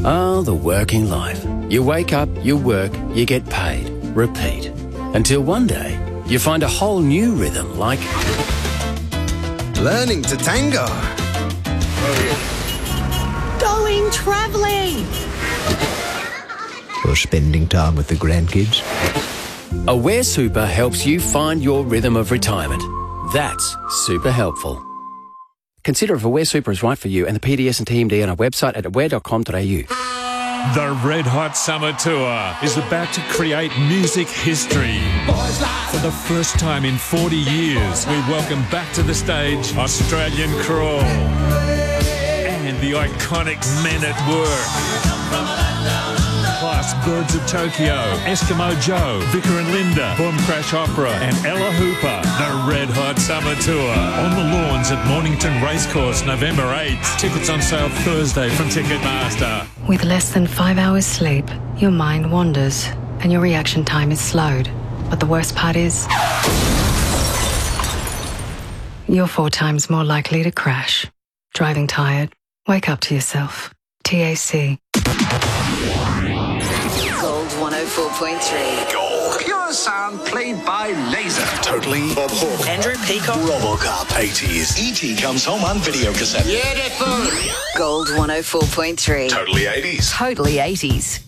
Ah, the working life. You wake up, you work, you get paid. Repeat. Until one day, you find a whole new rhythm like... learning to tango. Going travelling. Or spending time with the grandkids. Aware Super helps you find your rhythm of retirement. That's super helpful. Consider if Aware Super is right for you and the PDS and TMD on our website at aware.com.au. The Red Hot Summer Tour is about to create music history. For the first time in 40 years, we welcome back to the stage Australian Crawl and the iconic Men at Work. Plus Birds of Tokyo, Eskimo Joe, Vicar and Linda, Boom Crash Opera and Ella Hooper. The Red Hot Summer Tour on the lawns at Mornington Racecourse November 8th. Tickets on sale Thursday from Ticketmaster. With less than 5 hours sleep, your mind wanders and your reaction time is slowed. But the worst part is, you're 4 times more likely to crash. Driving tired? Wake up to yourself. TAC. Gold 104.3. Gold. Pure sound played by laser. Totally. Andrew Peacock. RoboCop. 80s. E.T. comes home on video cassette. Beautiful. Gold 104.3. Totally 80s. Totally 80s.